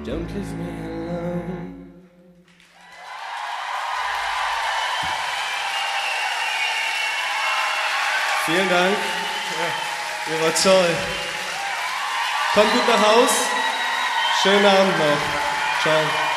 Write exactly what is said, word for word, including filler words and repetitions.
Don't leave me alone. Vielen Dank. Ja, ihr wart toll. Kommt gut nach Haus. Schönen Abend noch. Ciao.